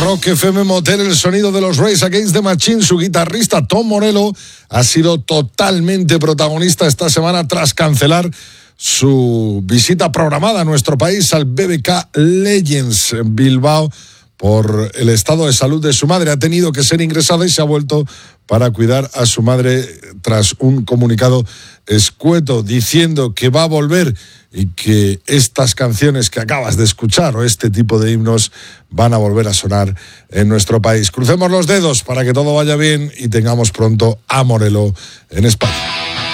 Rock FM Motel, el sonido de los Rage Against the Machine. Su guitarrista Tom Morello ha sido totalmente protagonista esta semana tras cancelar su visita programada a nuestro país al BBK Legends en Bilbao por el estado de salud de su madre. Ha tenido que ser ingresada y se ha vuelto para cuidar a su madre tras un comunicado escueto diciendo que va a volver y que estas canciones que acabas de escuchar o este tipo de himnos van a volver a sonar en nuestro país. Crucemos los dedos para que todo vaya bien y tengamos pronto a Morello en España.